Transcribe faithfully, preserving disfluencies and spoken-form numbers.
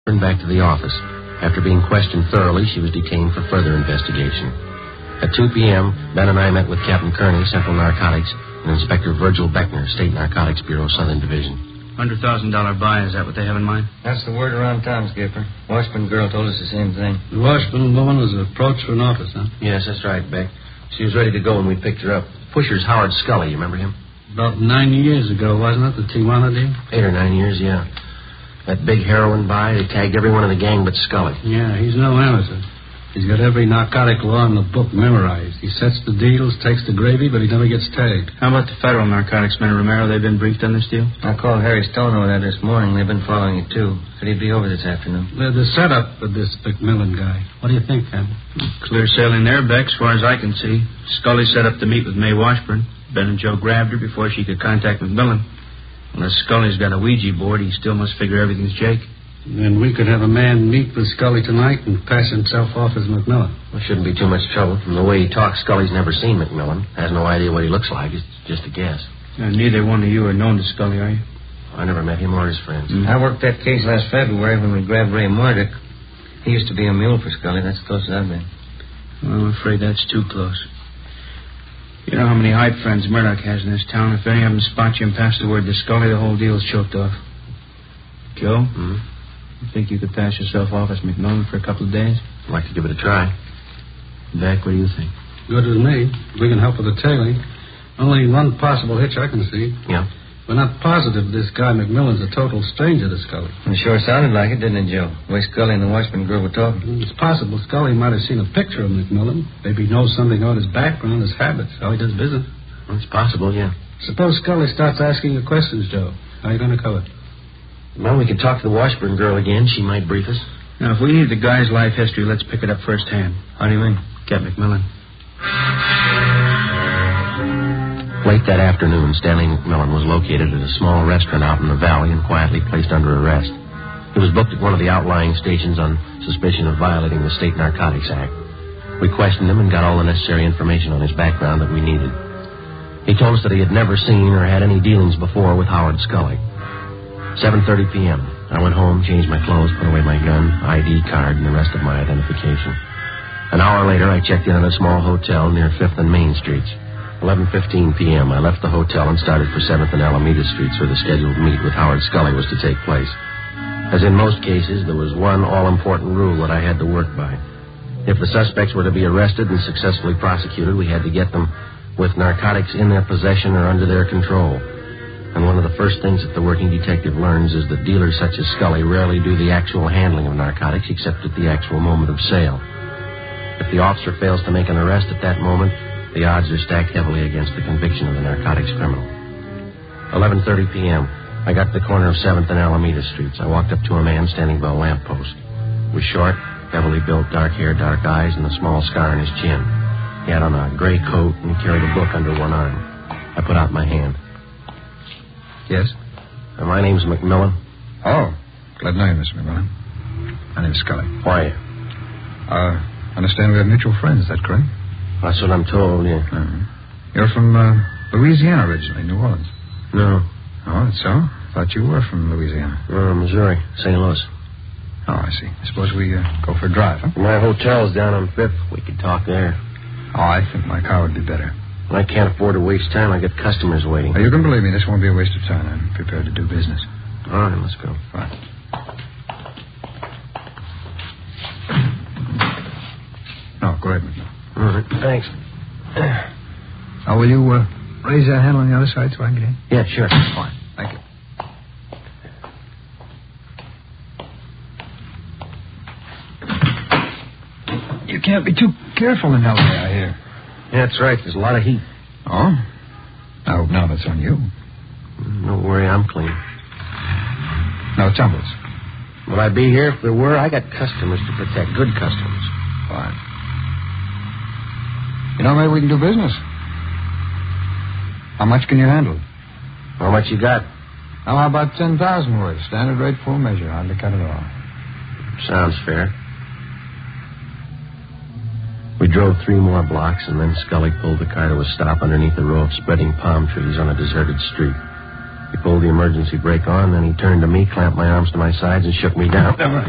Washburn back to the office. After being questioned thoroughly, she was detained for further investigation. At two p.m., Ben and I met with Captain Kearney, Central Narcotics, and Inspector Virgil Beckner, State Narcotics Bureau, Southern Division. one hundred thousand dollars buy, is that what they have in mind? That's the word around town, Skipper. Washburn girl told us the same thing. The Washburn woman was approached for an office, huh? Yes, that's right, Beck. She was ready to go when we picked her up. Pusher's Howard Scully, you remember him? About nine years ago, wasn't it, the Tijuana deal? Eight or nine years, yeah. That big heroin buy, they tagged every one in the gang but Scully. Yeah, he's no amateur. He's got every narcotic law in the book memorized. He sets the deals, takes the gravy, but he never gets tagged. How about the federal narcotics men, Romero? They've been briefed on this deal? I called Harry Stone over there this morning. They've been following it, too. Said he'd be over this afternoon. The, the setup of this McMillan guy. What do you think, Captain? Clear sailing there, Beck, as far as I can see. Scully set up to meet with Mae Washburn. Ben and Joe grabbed her before she could contact McMillan. Unless Scully's got a Ouija board, he still must figure everything's Jake. Then we could have a man meet with Scully tonight and pass himself off as McMillan. Well, shouldn't be too much trouble. From the way he talks, Scully's never seen McMillan. Has no idea what he looks like. It's just a guess. Uh, neither one of you are known to Scully, are you? I never met him or his friends. Mm. I worked that case last February when we grabbed Ray Murdoch. He used to be a mule for Scully. That's as close as I've been. Well, I'm afraid that's too close. You know how many hype friends Murdoch has in this town. If any of them spot you and pass the word to Scully, the whole deal's choked off. Joe? Hmm? You think you could pass yourself off as McMillan for a couple of days? I'd like to give it a try. Beck, what do you think? Good with me. We can help with the tailing. Only one possible hitch I can see. Yeah? We're not positive this guy McMillan's a total stranger to Scully. It sure sounded like it, didn't it, Joe? The way Scully and the Washburn girl were talking. It's possible Scully might have seen a picture of McMillan. Maybe knows something about his background, his habits, how he does business. It's possible, yeah. Suppose Scully starts asking you questions, Joe. How are you going to cover it? Well, we could talk to the Washburn girl again. She might brief us. Now, if we need the guy's life history, let's pick it up firsthand. How do you mean? Get McMillan. Late that afternoon, Stanley McMillan was located at a small restaurant out in the valley and quietly placed under arrest. He was booked at one of the outlying stations on suspicion of violating the State Narcotics Act. We questioned him and got all the necessary information on his background that we needed. He told us that he had never seen or had any dealings before with Howard Scully. seven thirty p.m. I went home, changed my clothes, put away my gun, I D card, and the rest of my identification. An hour later, I checked in at a small hotel near fifth and Main Streets. eleven fifteen p.m., I left the hotel and started for seventh and Alameda Streets, where the scheduled meet with Howard Scully was to take place. As in most cases, there was one all-important rule that I had to work by. If the suspects were to be arrested and successfully prosecuted, we had to get them with narcotics in their possession or under their control. And one of the first things that the working detective learns is that dealers such as Scully rarely do the actual handling of narcotics except at the actual moment of sale. If the officer fails to make an arrest at that moment, the odds are stacked heavily against the conviction of the narcotics criminal. eleven thirty p.m., I got to the corner of seventh and Alameda Streets. I walked up to a man standing by a lamppost. He was short, heavily built, dark hair, dark eyes, and a small scar on his chin. He had on a gray coat and he carried a book under one arm. I put out my hand. Yes? Uh, my name's McMillan. Oh, glad to know you, Mister McMillan. My name's Scully. Why? Uh, I understand we have mutual friends, is that correct? That's what I'm told, yeah. Uh-huh. You're from uh, Louisiana originally, New Orleans. No. Oh, that's so? Thought you were from Louisiana. Uh, Missouri, Saint Louis. Oh, I see. I suppose we uh, go for a drive, huh? My hotel's down on fifth. We could talk there. Oh, I think my car would be better. I can't afford to waste time. I got customers waiting. Oh, you can believe me, this won't be a waste of time. I'm prepared to do business. All right, let's go. Right. No, go ahead, McMillan. All right, thanks. Now, will you uh, raise that hand on the other side so I can get in? Yeah, sure. Fine. Thank you. You can't be too careful in L A, I hear. Yeah, that's right. There's a lot of heat. Oh? I hope now that's on you. Don't worry, I'm clean. No tumbles. Would I be here if there were? I got customers to protect. Good customers. Fine. You know, maybe we can do business. How much can you handle? How much you got? How about ten thousand worth? Standard rate, full measure. Hardly cut it all. Sounds fair. We drove three more blocks, and then Scully pulled the car to a stop underneath a row of spreading palm trees on a deserted street. He pulled the emergency brake on, then he turned to me, clamped my arms to my sides, and shook me down.